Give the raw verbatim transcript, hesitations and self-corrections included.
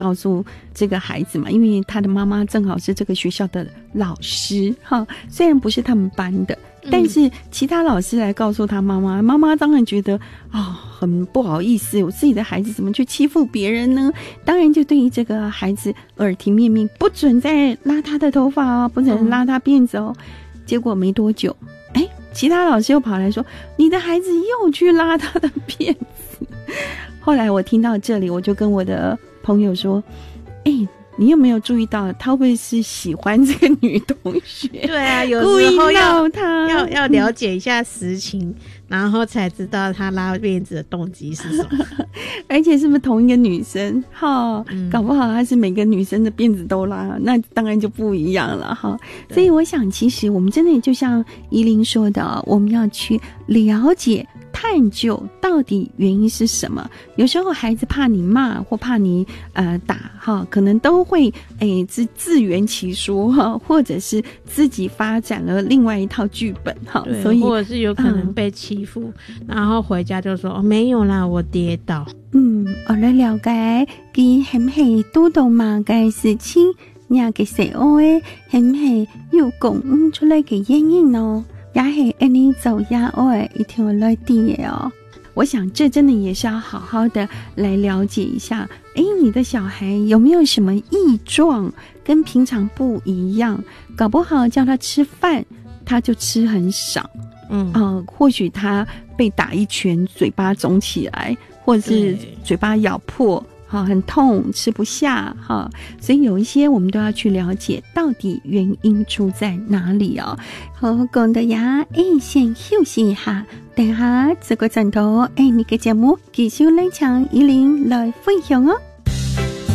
告诉这个孩子嘛，因为他的妈妈正好是这个学校的老师哈，虽然不是他们班的，但是其他老师来告诉他妈妈，妈妈当然觉得啊、哦、很不好意思，我自己的孩子怎么去欺负别人呢？当然就对于这个孩子耳提面命，不准再拉他的头发哦，不准拉他辫子哦。嗯、结果没多久，哎，其他老师又跑来说，你的孩子又去拉他的辫子。后来我听到这里，我就跟我的朋友说，哎，你有没有注意到他会不会是喜欢这个女同学？ 对啊，有时候要要要了解一下实情、嗯、然后才知道他拉辫子的动机是什么。 而且是不是同一个女生哈、嗯、搞不好他是每个女生的辫子都拉，那当然就不一样了哈。所以我想其实我们真的就像怡伶说的，我们要去了解探究到底原因是什么。有时候孩子怕你骂或怕你呃打哈，可能都会诶自自圆其说哈，或者是自己发展了另外一套剧本哈，所以或者是有可能被欺负、嗯、然后回家就说、哦、没有啦，我跌倒。 嗯，我来了解佢係唔係都到罵嘅事情，也嘅時候誒係唔係要講出嚟嘅原因咯？也係安尼做也愛一條來啲嘅哦。我想這真的也是要好好的來了解一下，誒，你的小孩有沒有什麼異狀，跟平常不一樣？搞不好叫他吃飯，他就吃很少。嗯，呃，或許他被打一拳，嘴巴腫起來，或者是嘴巴咬破。好，很痛，吃不下哈，所以有一些我们都要去了解到底原因出在哪里哦。好，講到呀，誒，先休息一下，等下這個陣頭，誒，你嘅節目繼續嚟請怡伶來分享哦。